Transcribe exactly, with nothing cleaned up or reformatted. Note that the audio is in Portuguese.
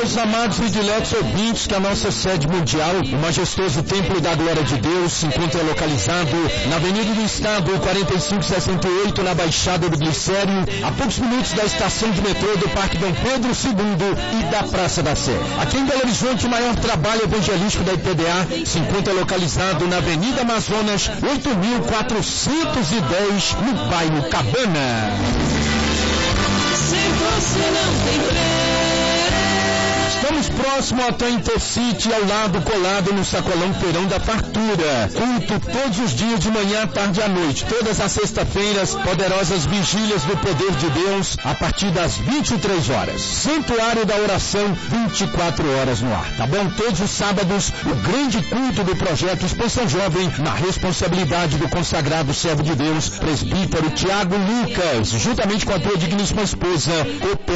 meus amados e diletos ouvintes, que a nossa sede mundial, o majestoso Templo da Glória de Deus, se encontra localizado na Avenida do Estado, quarenta e cinco sessenta e oito, na Baixada do Glicério, a poucos minutos da estação de metrô do Parque Dom Pedro segundo e da Praça da Sé. Aqui em Belo Horizonte, o maior trabalho evangelístico da I P D A se encontra localizado na Avenida Amazonas, oito mil quatrocentos e dez, no bairro Cabana. Sem você não tem preço. Estamos próximo ao Intercity, ao lado colado no sacolão Feirão da Fartura. Culto todos os dias, de manhã, tarde e à noite. Todas as sextas-feiras, poderosas vigílias do poder de Deus, a partir das vinte e três horas. Santuário da Oração, vinte e quatro horas no ar, tá bom? Todos os sábados, o grande culto do projeto Expansão Jovem, na responsabilidade do consagrado servo de Deus, presbítero Tiago Lucas, juntamente com a tua digníssima esposa,